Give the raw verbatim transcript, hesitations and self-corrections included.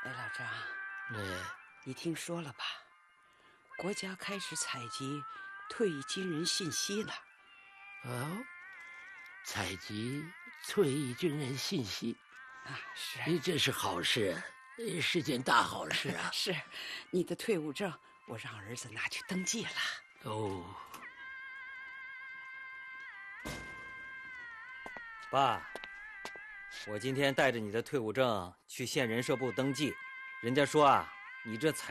哎，老张， 嗯， 你听说了吧？国家开始采集退役军人信息了。 哦，采集退役军人信息啊，是， 这是好事，是件大好事啊！ 是，你的退伍证我让儿子拿去登记了。 哦， 爸，我今天带着你的退伍证去县人社部登记，人家说啊，你这采